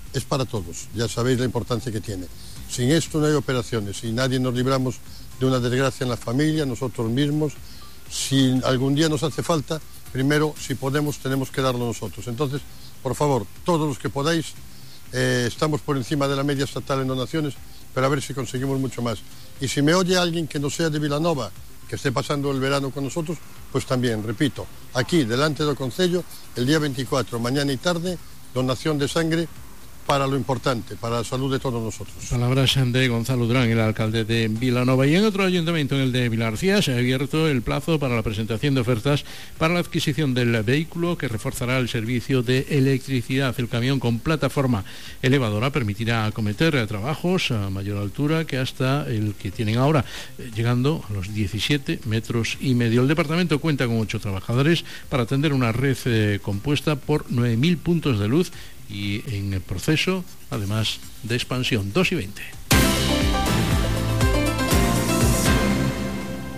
D: ya sabéis la importancia que tiene. Sin esto no hay operaciones, si nadie nos libramos de una desgracia en la familia, nosotros mismos, si algún día nos hace falta, primero, si podemos, tenemos que darlo nosotros. Entonces, por favor, todos los que podáis, estamos por encima de la media estatal en donaciones, pero a ver si conseguimos mucho más. Y si me oye alguien que no sea de Vilanova, que esté pasando el verano con nosotros, pues también, repito, aquí, delante del Concello, el día 24, mañana y tarde, donación de sangre para lo importante, para la salud de todos nosotros.
V: Palabras de Gonzalo Durán, el alcalde de Vilanova. Y en otro ayuntamiento, en el de Vilarcía, se ha abierto el plazo para la presentación de ofertas para la adquisición del vehículo que reforzará el servicio de electricidad. El camión con plataforma elevadora permitirá acometer trabajos a mayor altura que hasta el que tienen ahora, llegando a los 17,5 metros. El departamento cuenta con 8 trabajadores para atender una red compuesta por 9.000 puntos de luz y en el proceso, además, de expansión. 2:20.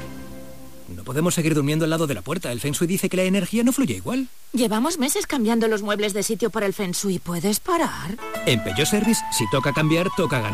E: podemos seguir durmiendo al lado de la puerta. El Feng Shui dice que la energía no fluye igual.
L: Llevamos meses cambiando los muebles de sitio por el Feng Shui. ¿Puedes parar?
E: En Peugeot Service, si toca cambiar, toca ganar.